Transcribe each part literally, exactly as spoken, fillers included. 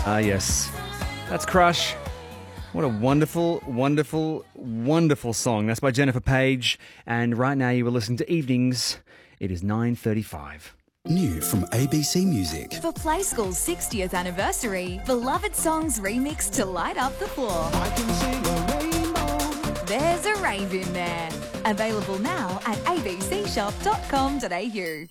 Ah, yes. That's Crush. What a wonderful, wonderful, wonderful song. That's by Jennifer Page. And right now you are listening to Evenings. It is nine thirty-five. New from A B C Music. For Play School's sixtieth anniversary, beloved songs remixed to light up the floor. I can sing a rainbow. There's a rave in there. Available now at a b c shop dot com dot a u.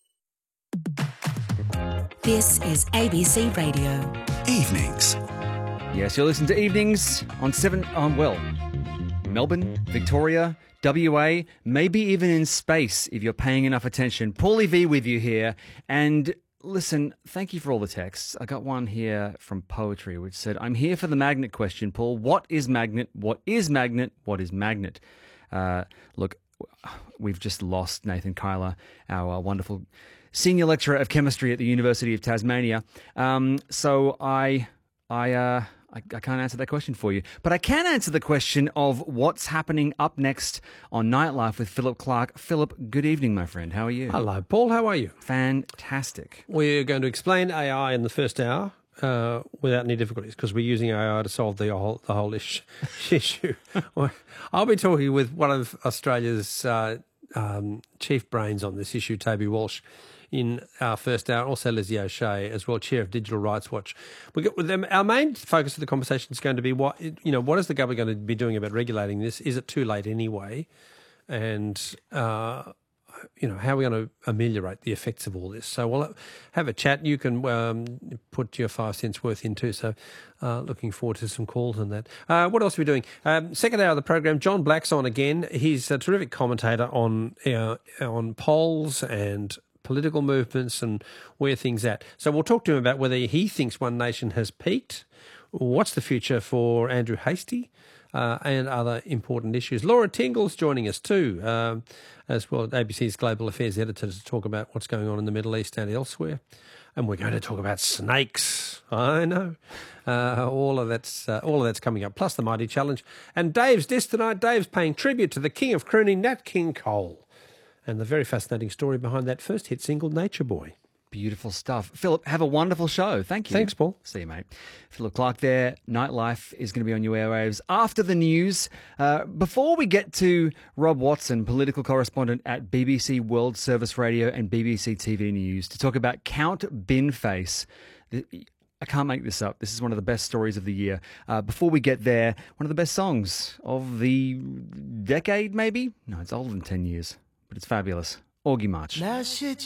This is A B C Radio. Evenings. Yes, you're listening to Evenings on seven, um, well, Melbourne, Victoria, W A, maybe even in space if you're paying enough attention. Paulie V with you here. And listen, thank you for all the texts. I got one here from Poetry which said, I'm here for the magnet question, Paul. What is magnet? What is magnet? What is magnet? Uh, look, we've just lost Nathan Kyler, our uh, wonderful senior lecturer of chemistry at the University of Tasmania. Um, so I... I, uh, I I can't answer that question for you. But I can answer the question of what's happening up next on Nightlife with Philip Clark. Philip, good evening, my friend. How are you? Hello, Paul. How are you? Fantastic. We're going to explain A I in the first hour uh, without any difficulties because we're using A I to solve the whole, the whole ish, issue. I'll be talking with one of Australia's uh, um, chief brains on this issue, Toby Walsh, in our first hour, also Lizzie O'Shea as well, Chair of Digital Rights Watch. We got with them. Our main focus of the conversation is going to be what you know. What is the government going to be doing about regulating this? Is it too late anyway? And uh, you know, how are we going to ameliorate the effects of all this? So we'll have a chat. You can um, put your five cents worth in too. So uh, looking forward to some calls on that. Uh, what else are we doing? Um, second hour of the program, John Black's on again. He's a terrific commentator on uh, on polls and political movements and where things at. So we'll talk to him about whether he thinks One Nation has peaked, what's the future for Andrew Hastie, uh, and other important issues. Laura Tingle's joining us too, um, as well, A B C's Global Affairs editor, to talk about what's going on in the Middle East and elsewhere. And we're going to talk about snakes. I know. Uh, all of that's uh, all of that's coming up, plus the Mighty Challenge. And Dave's Disc tonight. Dave's paying tribute to the king of crooning, Nat King Cole. And the very fascinating story behind that first hit single, Nature Boy. Beautiful stuff. Philip, have a wonderful show. Thank you. Thanks, Paul. See you, mate. Philip Clark there. Nightlife is going to be on your airwaves after the news. Uh, before we get to Rob Watson, political correspondent at B B C World Service Radio and B B C T V News, to talk about Count Binface. I can't make this up. This is one of the best stories of the year. Uh, before we get there, one of the best songs of the decade, maybe? No, it's older than ten years. But it's fabulous. Augie March. Now shit